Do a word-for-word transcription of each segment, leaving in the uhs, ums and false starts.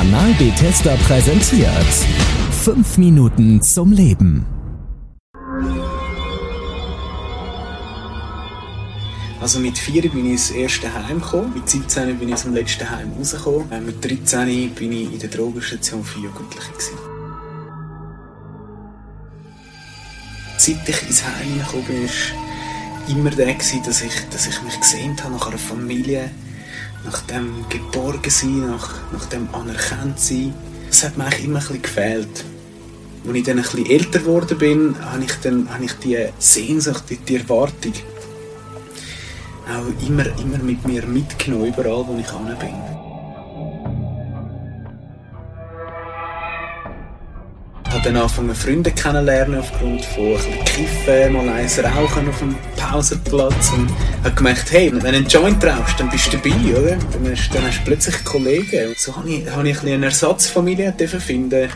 Kanal Bethesda präsentiert fünf Minuten zum Leben. Also mit vier bin ich ins erste Heim gekommen, mit siebzehn bin ich aus dem letzten Heim rausgekommen, mit dreizehn bin ich in der Drogenstation für Jugendliche gewesen. Seit ich ins Heim gekommen bin, war immer der, dass ich, dass ich mich gesehnt habe nach einer Familie, nach dem Geborgensein, nach, nach dem Anerkanntsein. Das hat mir eigentlich immer ein bisschen gefehlt. Als ich dann ein bisschen älter geworden bin, habe ich, dann, habe ich die Sehnsucht, die, die Erwartung auch immer, immer mit mir mitgenommen, überall wo ich hin bin. Ich habe dann angefangen, Freunde kennenzulernen aufgrund von ein bisschen Kiffen, mal eins rauchen auf dem Pausenplatz und habe gemerkt, hey, wenn du einen Joint rauchst, dann bist du dabei, oder? Dann hast, dann hast du plötzlich Kollegen. Und so habe ich, habe ich ein bisschen eine Ersatzfamilie finden.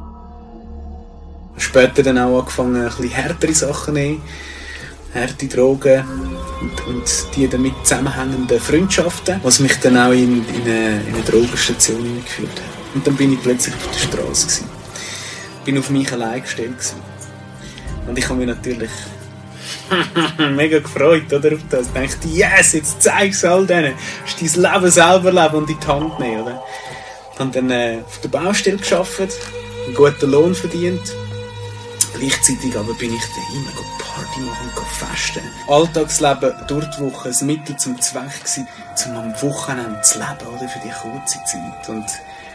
Später dann auch angefangen, ein bisschen härtere Sachen zu nehmen, harte Drogen und, und die damit zusammenhängenden Freundschaften, was mich dann auch in, in, eine, in eine Drogenstation hineingeführt hat. Und dann bin ich plötzlich auf der Straße gewesen. Ich bin auf mich allein gestellt gewesen. Und ich habe mich natürlich mega gefreut, oder, auf das. Ich dachte, yes, jetzt zeig's all denen. Du musst dein Leben selber leben und in die Hand nehmen, oder? Ich habe dann äh, auf der Baustelle gearbeitet, einen guten Lohn verdient. Gleichzeitig aber bin ich dann immer Party machen und festen. Alltagsleben durch die Woche ein Mittel zum Zweck gewesen, um am Wochenende zu leben, oder, für die kurze Zeit. Und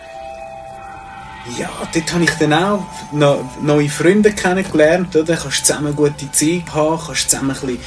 ja, dort habe ich dann auch noch neue Freunde kennengelernt, oder? Kannst zusammen gute Zeit haben, kannst zusammen ein bisschen